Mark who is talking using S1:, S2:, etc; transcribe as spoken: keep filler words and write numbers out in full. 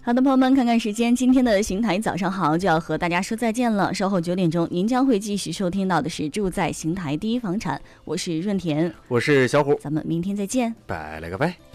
S1: 好的，朋友们，看看时间，今天的邢台早上好就要和大家说再见了。稍后九点钟，您将会继续收听到的是住在邢台第一房产，我是润田，
S2: 我是小虎，
S1: 咱们明天再见，
S2: 拜了个拜。